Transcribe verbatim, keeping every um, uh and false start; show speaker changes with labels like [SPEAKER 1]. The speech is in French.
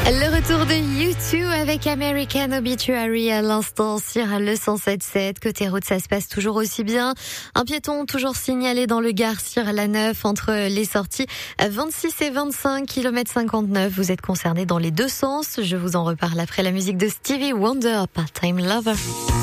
[SPEAKER 1] Le retour de U deux avec American Obituary à l'instant sur le cent sept sept. Côté route, ça se passe toujours aussi bien. Un piéton toujours signalé dans le Gard sur la neuf entre les sorties vingt-six et vingt-cinq, kilomètre cinquante-neuf. Vous êtes concernés dans les deux sens. Je vous en reparle après la musique de Stevie Wonder, Part-Time Lover.